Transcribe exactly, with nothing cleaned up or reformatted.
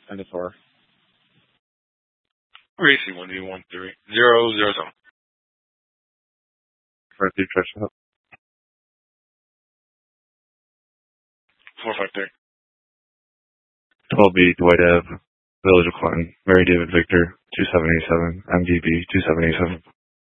ten to four. Racy one D one three zero zero seven. Five three catch up. Four five three. Twelve B Dwight Ave, Village of Clinton, Mary David Victor, two seven eight seven, M D B two seven eight seven.